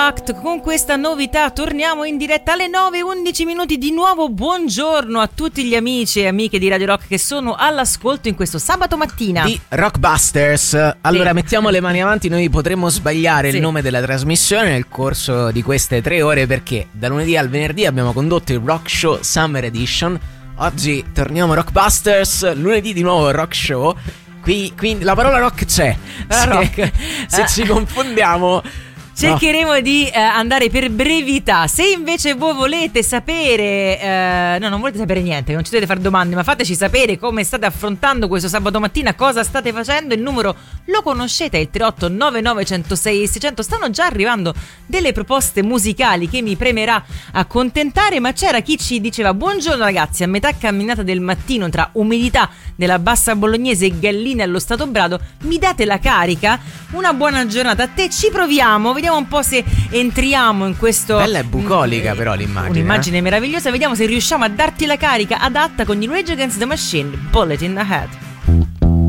Unplugged. Con questa novità torniamo in diretta alle 9:11 di nuovo. Buongiorno a tutti gli amici e amiche di Radio Rock che sono all'ascolto in questo sabato mattina di Rockbusters. Allora, mettiamo le mani avanti, noi potremmo sbagliare il nome della trasmissione nel corso di queste 3 ore, perché da lunedì al venerdì abbiamo condotto il Rock Show Summer Edition. Oggi torniamo Rockbusters, lunedì di nuovo Rock Show. Qui la parola rock c'è. Se ci confondiamo, cercheremo di andare per brevità. Se invece voi volete sapere, non volete sapere niente, non ci dovete fare domande, ma fateci sapere come state affrontando questo sabato mattina, cosa state facendo. Il numero lo conoscete, è il 38 99 106 600. Stanno già arrivando delle proposte musicali che mi premerà accontentare, ma c'era chi ci diceva: buongiorno ragazzi, a metà camminata del mattino tra umidità della bassa bolognese e galline allo stato brado, mi date la carica? Una buona giornata a te, ci proviamo, vediamo un po' se entriamo in questo. Bella e bucolica però l'immagine. Un'immagine meravigliosa, vediamo se riusciamo a darti la carica adatta con i Rage Against the Machine, Bullet in the Head.